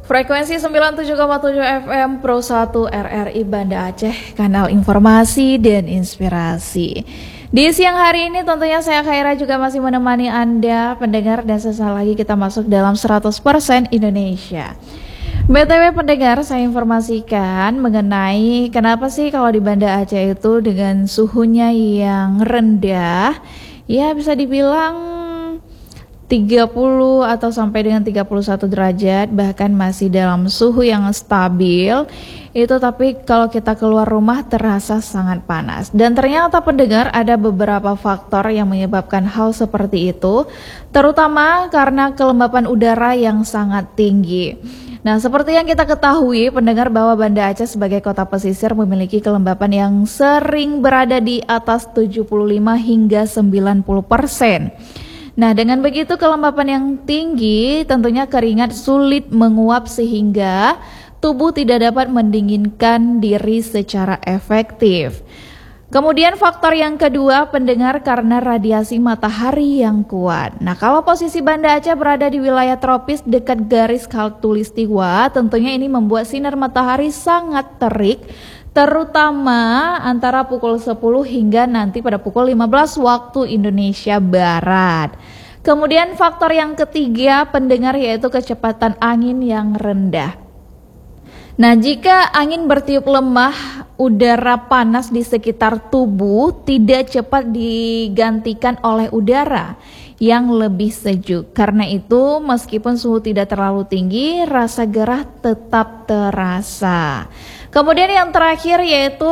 Frekuensi 97,7 FM Pro 1 RRI Banda Aceh, kanal informasi dan inspirasi. Di siang hari ini tentunya saya Khaira juga masih menemani Anda pendengar, dan sesaat lagi kita masuk dalam 100% Indonesia. BTW pendengar, saya informasikan mengenai kenapa sih kalau di Banda Aceh itu dengan suhunya yang rendah, ya bisa dibilang 30 atau sampai dengan 31 derajat, bahkan masih dalam suhu yang stabil itu, tapi kalau kita keluar rumah terasa sangat panas. Dan ternyata pendengar, ada beberapa faktor yang menyebabkan hal seperti itu, terutama karena kelembapan udara yang sangat tinggi. Nah, seperti yang kita ketahui pendengar, bahwa Banda Aceh sebagai kota pesisir memiliki kelembapan yang sering berada di atas 75 hingga 90%. Nah, dengan begitu kelembapan yang tinggi, tentunya keringat sulit menguap sehingga tubuh tidak dapat mendinginkan diri secara efektif. Kemudian faktor yang kedua pendengar, karena radiasi matahari yang kuat. Nah, kalau posisi Banda Aceh berada di wilayah tropis dekat garis khatulistiwa, tentunya ini membuat sinar matahari sangat terik, terutama antara pukul 10 hingga nanti pada pukul 15 waktu Indonesia Barat. Kemudian faktor yang ketiga pendengar, yaitu kecepatan angin yang rendah. Nah, jika angin bertiup lemah, udara panas di sekitar tubuh tidak cepat digantikan oleh udara yang lebih sejuk. Karena itu, meskipun suhu tidak terlalu tinggi, rasa gerah tetap terasa. Kemudian yang terakhir yaitu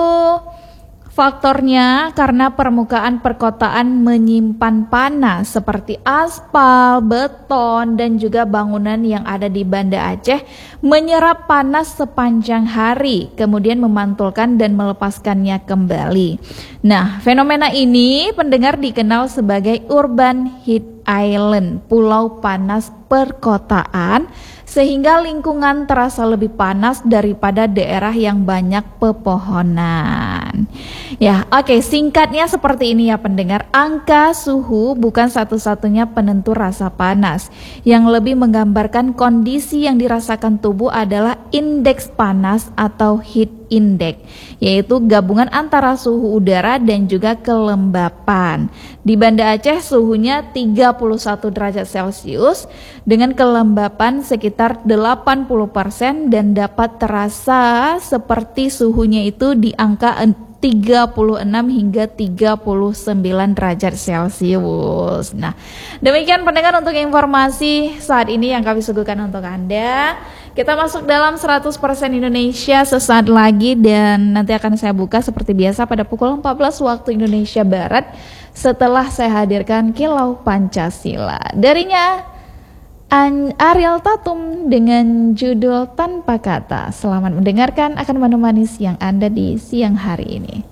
faktornya karena permukaan perkotaan menyimpan panas seperti aspal, beton, dan juga bangunan yang ada di Banda Aceh menyerap panas sepanjang hari, kemudian memantulkan dan melepaskannya kembali. Nah, fenomena ini pendengar dikenal sebagai urban heat island, pulau panas perkotaan, sehingga lingkungan terasa lebih panas daripada daerah yang banyak pepohonan. Ya, oke, singkatnya seperti ini ya pendengar. Angka suhu bukan satu-satunya penentu rasa panas. Yang lebih menggambarkan kondisi yang dirasakan tubuh adalah indeks panas atau heat index, yaitu gabungan antara suhu udara dan juga kelembapan. Di Banda Aceh suhunya 31 derajat Celcius dengan kelembapan sekitar 80% dan dapat terasa seperti suhunya itu di angka 36 hingga 39 derajat Celcius. Nah, demikian pendengar untuk informasi saat ini yang kami suguhkan untuk Anda. Kita masuk dalam 100% Indonesia sesaat lagi, dan nanti akan saya buka seperti biasa pada pukul 14 waktu Indonesia Barat setelah saya hadirkan Kilau Pancasila. Darinya Ariel Tatum dengan judul Tanpa Kata. Selamat mendengarkan, akan menemani siang Anda di siang hari ini.